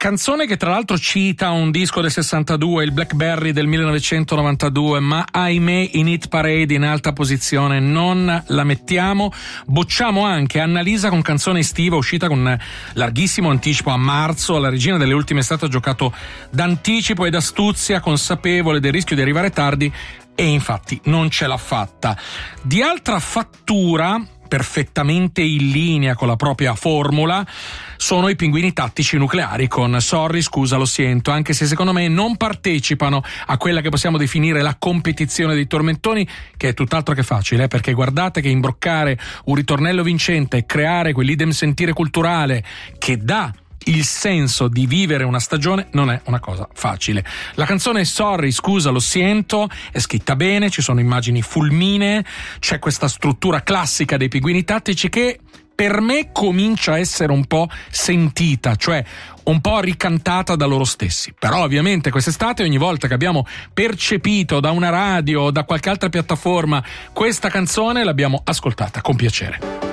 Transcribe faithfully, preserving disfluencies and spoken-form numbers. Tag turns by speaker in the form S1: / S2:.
S1: Canzone che tra l'altro cita un disco del sessantadue, il Blackberry del millenovecentonovantadue, ma ahimè in hit parade in alta posizione non la mettiamo. Bocciamo anche Annalisa con Canzone estiva, uscita con larghissimo anticipo a marzo. La regina delle ultime estate ha giocato d'anticipo ed astuzia, consapevole del rischio di arrivare tardi, e infatti non ce l'ha fatta. Di altra fattura, perfettamente in linea con la propria formula, sono i Pinguini Tattici Nucleari con Sorry, scusa, lo sento, anche se secondo me non partecipano a quella che possiamo definire la competizione dei tormentoni, che è tutt'altro che facile, eh, perché guardate che imbroccare un ritornello vincente e creare quell'idem sentire culturale che dà il senso di vivere una stagione non è una cosa facile. La canzone Sorry, scusa, lo sento è scritta bene, ci sono immagini fulminee, c'è questa struttura classica dei Pinguini Tattici che per me comincia a essere un po' sentita, cioè un po' ricantata da loro stessi. Però ovviamente quest'estate, ogni volta che abbiamo percepito da una radio o da qualche altra piattaforma questa canzone, l'abbiamo ascoltata con piacere.